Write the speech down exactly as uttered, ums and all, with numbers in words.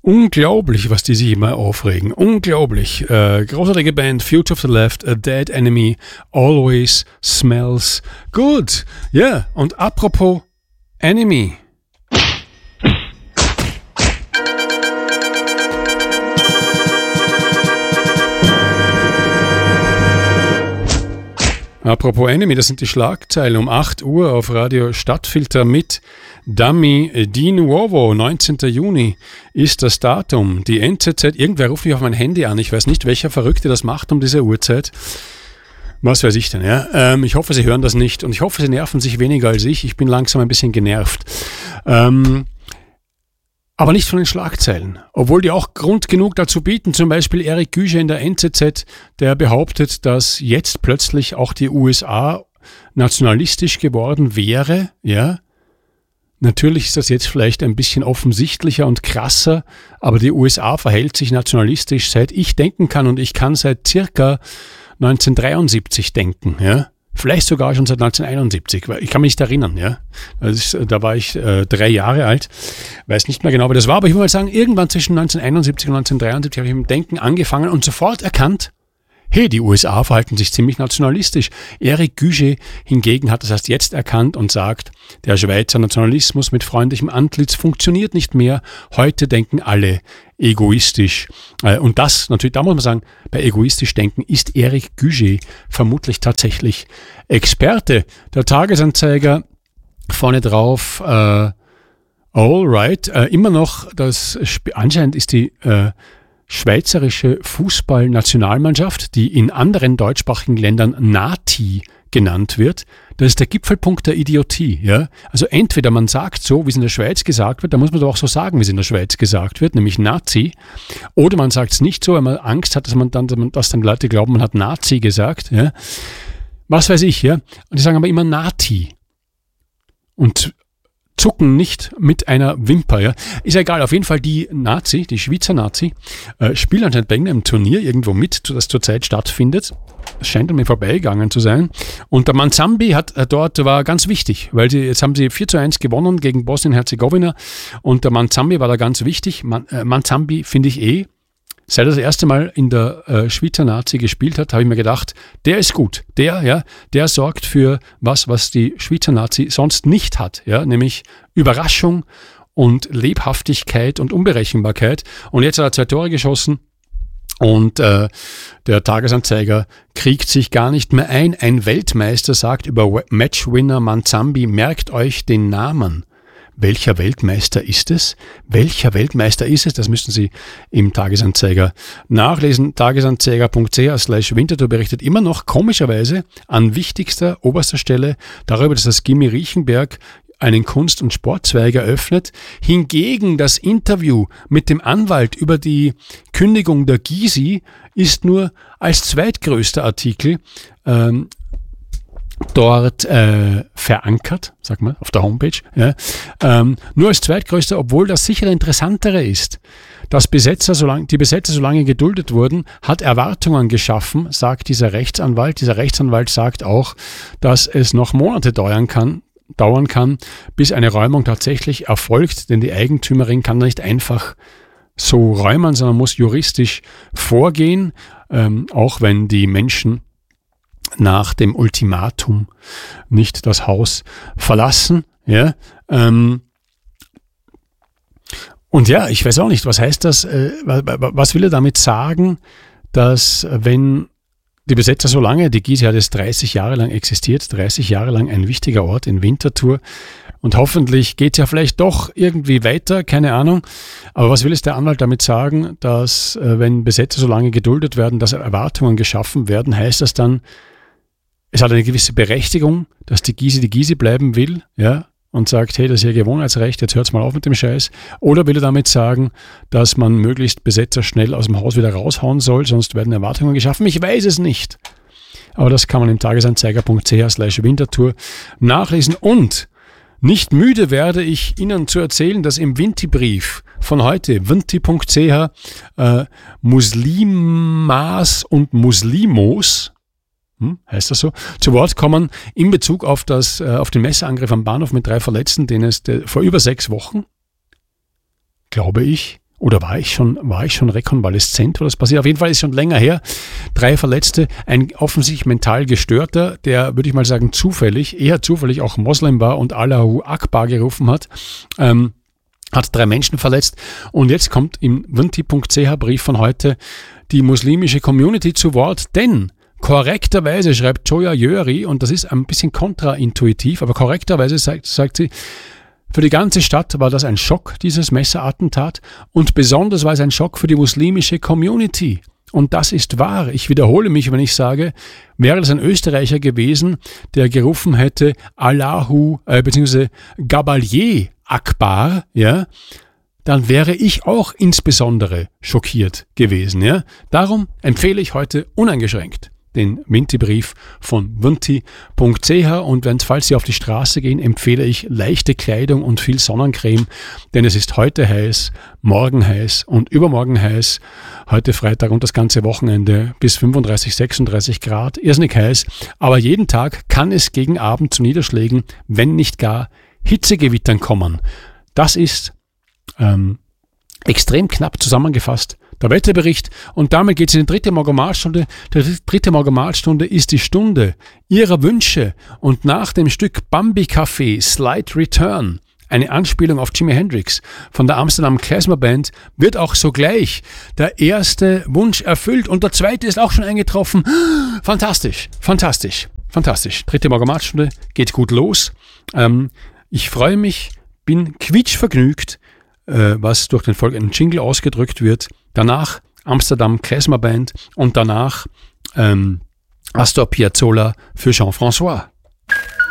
Unglaublich, was die sich immer aufregen. Unglaublich. Äh, großartige Band, Future of the Left, A Dead Enemy, Always Smells Good. Ja, yeah. Und apropos Enemy. Apropos Enemy, das sind die Schlagzeilen um acht Uhr auf Radio Stadtfilter mit Dummy Di Nuovo. neunzehnten Juni ist das Datum. Die N Z Z, irgendwer ruft mich auf mein Handy an. Ich weiß nicht, welcher Verrückte das macht um diese Uhrzeit. Was weiß ich denn, ja? Ähm, ich hoffe, Sie hören das nicht und ich hoffe, Sie nerven sich weniger als ich. Ich bin langsam ein bisschen genervt. Ähm, aber nicht von den Schlagzeilen, obwohl die auch Grund genug dazu bieten. Zum Beispiel Eric Güsche in der N Z Z, der behauptet, dass jetzt plötzlich auch die U S A nationalistisch geworden wäre. Ja, natürlich ist das jetzt vielleicht ein bisschen offensichtlicher und krasser, aber die U S A verhält sich nationalistisch, seit ich denken kann, und ich kann seit circa neunzehnhundertdreiundsiebzig denken. Ja. Vielleicht sogar schon seit neunzehnhunderteinundsiebzig, weil ich kann mich nicht erinnern, ja. Also da war ich äh, drei Jahre alt, weiß nicht mehr genau, wie das war, aber ich will mal sagen, irgendwann zwischen neunzehnhunderteinundsiebzig und neunzehnhundertdreiundsiebzig habe ich mit dem Denken angefangen und sofort erkannt, hey, die U S A verhalten sich ziemlich nationalistisch. Eric Güsche hingegen hat das erst jetzt erkannt und sagt, der Schweizer Nationalismus mit freundlichem Antlitz funktioniert nicht mehr. Heute denken alle egoistisch. Und das, natürlich, da muss man sagen, bei egoistisch denken ist Eric Güsche vermutlich tatsächlich Experte. Der Tagesanzeiger vorne drauf, äh, all right, äh, immer noch, das anscheinend ist die äh, schweizerische Fußballnationalmannschaft, die in anderen deutschsprachigen Ländern Nati genannt wird. Das ist der Gipfelpunkt der Idiotie. Ja? Also entweder man sagt so, wie es in der Schweiz gesagt wird, da muss man doch auch so sagen, wie es in der Schweiz gesagt wird, nämlich Nazi. Oder man sagt es nicht so, weil man Angst hat, dass man dann, dass dann Leute glauben, man hat Nazi gesagt. Ja? Was weiß ich, ja. Und die sagen aber immer Nati. Und zucken nicht mit einer Wimper. Ja. Ist ja egal, auf jeden Fall die Nazi, die Schweizer Nazi, äh, spielt anscheinend bei irgendeinem Turnier irgendwo mit, das zurzeit stattfindet. Das scheint an mir vorbeigegangen zu sein. Und der Manzambi hat äh, dort, war ganz wichtig, weil sie, jetzt haben sie vier zu eins gewonnen gegen Bosnien-Herzegowina und der Manzambi war da ganz wichtig. Man, äh, Manzambi finde ich eh, seit er das erste Mal in der äh, Schweizer Nazi gespielt hat, habe ich mir gedacht, der ist gut. Der, ja, der sorgt für was, was die Schweizer Nazi sonst nicht hat, ja, nämlich Überraschung und Lebhaftigkeit und Unberechenbarkeit. Und jetzt hat er zwei Tore geschossen und äh, der Tagesanzeiger kriegt sich gar nicht mehr ein. Ein Weltmeister sagt über Matchwinner Manzambi, merkt euch den Namen. Welcher Weltmeister ist es? Welcher Weltmeister ist es? Das müssen Sie im Tagesanzeiger nachlesen. Tagesanzeiger.ch slash Winterthur berichtet immer noch komischerweise an wichtigster, oberster Stelle darüber, dass das Gimmi Riechenberg einen Kunst- und Sportzweig eröffnet. Hingegen das Interview mit dem Anwalt über die Kündigung der Gysi ist nur als zweitgrößter Artikel ähm, dort äh, verankert, sag mal, auf der Homepage, ja, ähm, nur als zweitgrößter, obwohl das sicher der interessantere ist. Dass Besetzer so lang, die Besetzer so lange geduldet wurden, hat Erwartungen geschaffen, sagt dieser Rechtsanwalt. Dieser Rechtsanwalt sagt auch, dass es noch Monate dauern kann, dauern kann, bis eine Räumung tatsächlich erfolgt, denn die Eigentümerin kann nicht einfach so räumen, sondern muss juristisch vorgehen, ähm, auch wenn die Menschen nach dem Ultimatum nicht das Haus verlassen. Ja, ähm, und ja, ich weiß auch nicht, was heißt das, äh, was will er damit sagen, dass wenn die Besetzer so lange, die Gysi hat jetzt dreißig Jahre lang existiert, dreißig Jahre lang ein wichtiger Ort in Winterthur und hoffentlich geht es ja vielleicht doch irgendwie weiter, keine Ahnung. Aber was will es der Anwalt damit sagen, dass äh, wenn Besetzer so lange geduldet werden, dass Erwartungen geschaffen werden, heißt das dann, es hat eine gewisse Berechtigung, dass die Gysi die Gysi bleiben will, ja, und sagt, hey, das ist ja Gewohnheitsrecht, jetzt hört's mal auf mit dem Scheiß. Oder will er damit sagen, dass man möglichst Besetzer schnell aus dem Haus wieder raushauen soll, sonst werden Erwartungen geschaffen? Ich weiß es nicht. Aber das kann man im Tagesanzeiger.ch slash Winterthur nachlesen. Und nicht müde werde ich Ihnen zu erzählen, dass im Winti-Brief von heute, winti.ch, äh, Muslimas und Muslimos, Hm, heißt das so, zu Wort kommen in Bezug auf, das, äh, auf den Messerangriff am Bahnhof mit drei Verletzten, den es de, vor über sechs Wochen, glaube ich, Oder war ich schon, war ich schon rekonvaleszent, wo das passiert? Auf jeden Fall ist es schon länger her. Drei Verletzte, ein offensichtlich mental Gestörter, der, würde ich mal sagen, zufällig, eher zufällig auch Moslem war und Allahu Akbar gerufen hat, ähm, hat drei Menschen verletzt. Und jetzt kommt im Vinti Punkt C H Brief von heute die muslimische Community zu Wort, denn korrekterweise schreibt Joya Jöri, und das ist ein bisschen kontraintuitiv, aber korrekterweise sagt, sagt sie, für die ganze Stadt war das ein Schock, dieses Messerattentat, und besonders war es ein Schock für die muslimische Community. Und das ist wahr. Ich wiederhole mich, wenn ich sage, wäre das ein Österreicher gewesen, der gerufen hätte, Allahu, äh, beziehungsweise Gabalier Akbar, ja, dann wäre ich auch insbesondere schockiert gewesen. Ja. Darum empfehle ich heute uneingeschränkt den Vinti-Brief von Vinti Punkt C H, und wenn, falls Sie auf die Straße gehen, empfehle ich leichte Kleidung und viel Sonnencreme, denn es ist heute heiß, morgen heiß und übermorgen heiß, heute Freitag und das ganze Wochenende bis fünfunddreißig, sechsunddreißig Grad, irrsinnig heiß, aber jeden Tag kann es gegen Abend zu Niederschlägen, wenn nicht gar Hitzegewittern kommen. Das ist ähm, extrem knapp zusammengefasst der Wetterbericht, und damit geht es in die dritte Morgenmalstunde. Die dritte Morgenmalstunde ist die Stunde Ihrer Wünsche, und nach dem Stück Bambi Café Slight Return, eine Anspielung auf Jimi Hendrix von der Amsterdam Klezmer Band, wird auch sogleich der erste Wunsch erfüllt und der zweite ist auch schon eingetroffen. Fantastisch, fantastisch, fantastisch. Dritte Morgenmalstunde geht gut los. Ähm, ich freue mich, bin quietschvergnügt, äh, was durch den folgenden Jingle ausgedrückt wird. Danach Amsterdam Klezmer Band und danach ähm, Astor Piazzolla für Jean-François.